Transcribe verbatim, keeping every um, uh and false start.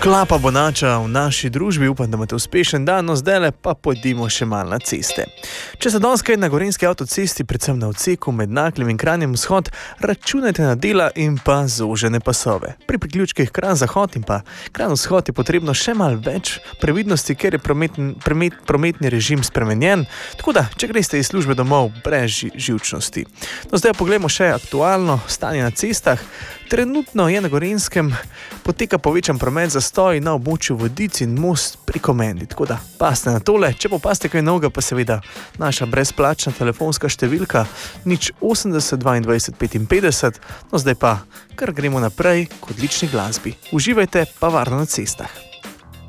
Klapa Bonača v naši družbi, upam, da imate uspešen dan, no zdajle pa pojdimo še malo na ceste. Če se danes kaj na gorenjski avtocesti, predvsem na odseku med Naklim in Kranjem vzhod, računajte na dela in pa zožene pasove. Pri priključkih Kranj zahod in pa Kranj vzhod je potrebno še malo več previdnosti, ker je prometn, promet, prometni režim spremenjen, tako da, če greste iz službe domov brez ži, živčnosti. No zdaj pogledamo še aktualno stanje na cestah. Trenutno je na Gorenjskem poteka povečan promet zastoj na območju Vodic in most pri Komendi. Tako da pasne na tole, če pa paste kaj novega, pa seveda naša brezplačna telefonska številka nič osemdeset dvaindvajset petinpetdeset. No zdaj pa kar gremo naprej k odlični glasbi. Uživajte pa varno na cestah.